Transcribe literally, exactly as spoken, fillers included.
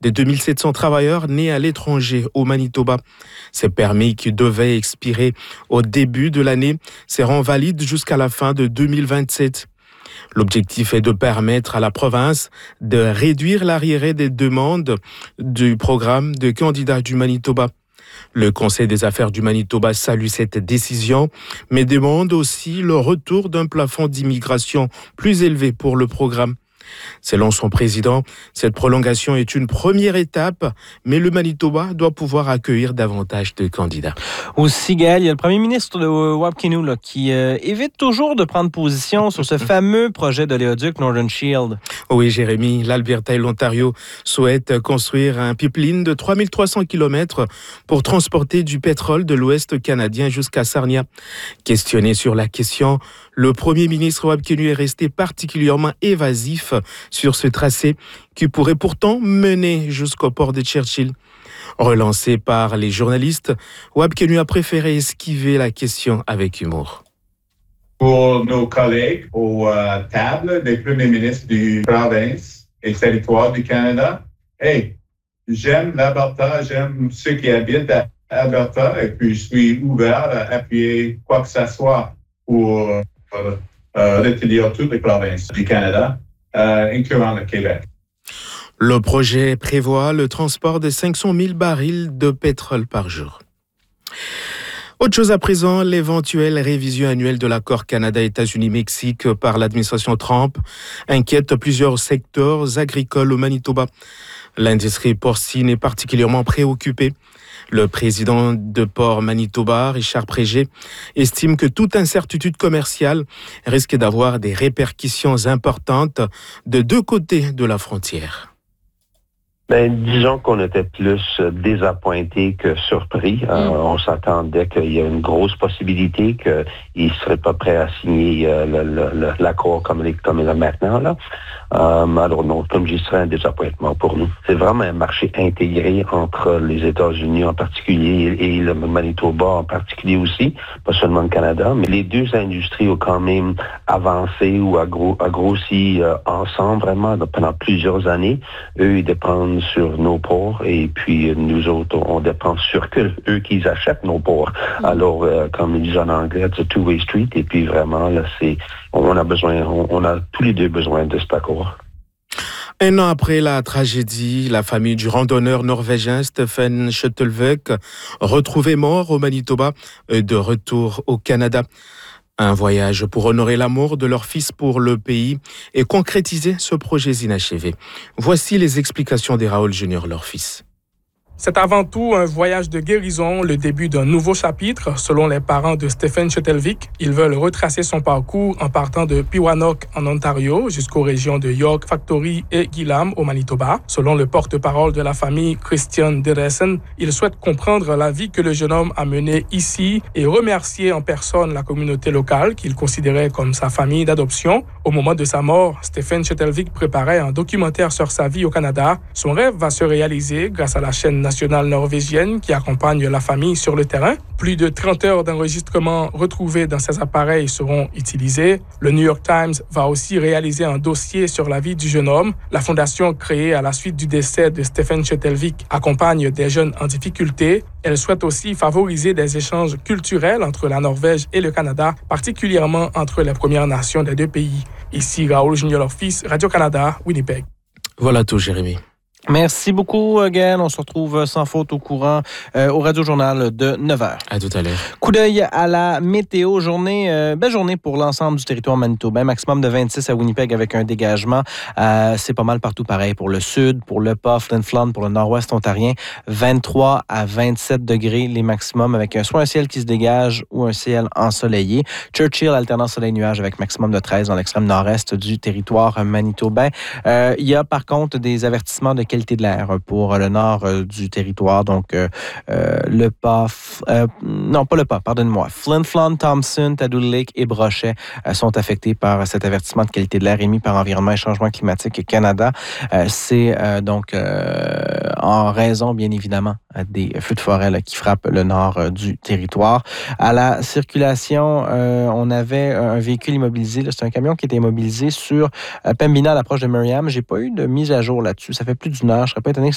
des deux mille sept cents travailleurs nés à l'étranger au Manitoba. Ces permis qui devaient expirer au début de l'année seront valides jusqu'à la fin de deux mille vingt-sept. L'objectif est de permettre à la province de réduire l'arriéré des demandes du programme de candidats du Manitoba. Le Conseil des affaires du Manitoba salue cette décision, mais demande aussi le retour d'un plafond d'immigration plus élevé pour le programme. Selon son président, cette prolongation est une première étape, mais le Manitoba doit pouvoir accueillir davantage de candidats. Aussi, Gaël, il y a le premier ministre de Wapkinou là, qui euh, évite toujours de prendre position sur ce fameux projet de l'éoduc Northern Shield. Oui, Jérémy, l'Alberta et l'Ontario souhaitent construire un pipeline de trois mille trois cents kilomètres pour transporter du pétrole de l'Ouest canadien jusqu'à Sarnia. Questionné sur la question, le premier ministre Wapkinou est resté particulièrement évasif sur ce tracé qui pourrait pourtant mener jusqu'au port de Churchill. Relancé par les journalistes, Wapkinou a préféré esquiver la question avec humour. Pour nos collègues aux euh, tables des premiers ministres du province et territoire du Canada, hey, j'aime l'Alberta, j'aime ceux qui habitent à Alberta et puis je suis ouvert à appuyer quoi que ce soit pour euh, euh, rétablir toutes les provinces du Canada, euh, incluant le Québec. Le projet prévoit le transport de cinq cent mille barils de pétrole par jour. Autre chose à présent, l'éventuelle révision annuelle de l'accord Canada-États-Unis-Mexique par l'administration Trump inquiète plusieurs secteurs agricoles au Manitoba. L'industrie porcine est particulièrement préoccupée. Le président de Port Manitoba, Richard Prégé, estime que toute incertitude commerciale risque d'avoir des répercussions importantes de deux côtés de la frontière. Ben, disons qu'on était plus désappointés que surpris. Mm. Euh, on s'attendait qu'il y ait une grosse possibilité qu'ils ne seraient pas prêts à signer euh, le, le, l'accord comme, comme il est maintenant. Là. Euh, alors non, comme je dis, ce serait un désappointement pour nous. C'est vraiment un marché intégré entre les États-Unis en particulier et le Manitoba en particulier aussi, pas seulement le Canada, mais les deux industries ont quand même avancé ou agro, agrossi euh, ensemble vraiment pendant plusieurs années. Eux, ils dépendent sur nos ports et puis nous autres, on dépend sur que eux qui achètent nos ports. Alors, euh, comme ils disent en anglais, c'est a two-way street et puis vraiment, là, c'est, on a besoin, on, on a tous les deux besoin de cet accord. Un an après la tragédie, la famille du randonneur norvégien Stephen Schutelvik, retrouvé mort au Manitoba, est de retour au Canada. Un voyage pour honorer l'amour de leur fils pour le pays et concrétiser ce projet inachevé. Voici les explications des Raoul Junior, leur fils. C'est avant tout un voyage de guérison, le début d'un nouveau chapitre. Selon les parents de Stephen Schutelvik, ils veulent retracer son parcours en partant de Pewanuck en Ontario jusqu'aux régions de York Factory et Gillam au Manitoba. Selon le porte-parole de la famille, Christian Deresen, il souhaite comprendre la vie que le jeune homme a menée ici et remercier en personne la communauté locale qu'il considérait comme sa famille d'adoption. Au moment de sa mort, Stephen Schutelvik préparait un documentaire sur sa vie au Canada. Son rêve va se réaliser grâce à la chaîne nationale norvégienne qui accompagne la famille sur le terrain. Plus de trente heures d'enregistrement retrouvés dans ces appareils seront utilisés. Le New York Times va aussi réaliser un dossier sur la vie du jeune homme. La fondation créée à la suite du décès de Stephen Schutelvik accompagne des jeunes en difficulté. Elle souhaite aussi favoriser des échanges culturels entre la Norvège et le Canada, particulièrement entre les Premières Nations des deux pays. Ici Raoul Junior, leur fils, Radio-Canada, Winnipeg. Voilà tout, Jérémy. Merci beaucoup, Gaël. On se retrouve sans faute au courant euh, au Radio-Journal de neuf heures. À tout à l'heure. Coup d'œil à la météo. Journée, euh, belle journée pour l'ensemble du territoire manitobain. Maximum de vingt-six à Winnipeg avec un dégagement. Euh, c'est pas mal partout pareil. Pour le sud, pour le Pas, Flin Flon, pour le nord-ouest ontarien. vingt-trois à vingt-sept degrés les maximums avec soit un ciel qui se dégage ou un ciel ensoleillé. Churchill, alternant soleil-nuage avec maximum de treize dans l'extrême nord-est du territoire manitobain. Euh, il y a par contre des avertissements de qualité de l'air pour le nord euh, du territoire. Donc, euh, euh, le Pas, euh, non, pas le Pas, pardonnez-moi. Flin Flon, Thompson, Tadoule Lake et Brochet euh, sont affectés par cet avertissement de qualité de l'air émis par Environnement et Changement climatique Canada. Euh, c'est euh, donc euh, en raison, bien évidemment, des feux de forêt là, qui frappent le nord euh, du territoire. À la circulation, euh, on avait un véhicule immobilisé. Là, c'est un camion qui était immobilisé sur euh, Pembina à l'approche de Merriam. J'ai pas eu de mise à jour là-dessus. Ça fait plus d'une heure. Je serais pas étonné que